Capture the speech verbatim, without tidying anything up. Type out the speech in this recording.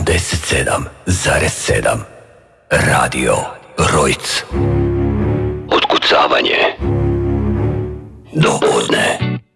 osamdeset sedam zarez sedam Radio Rojc. Otkucavanje do podne.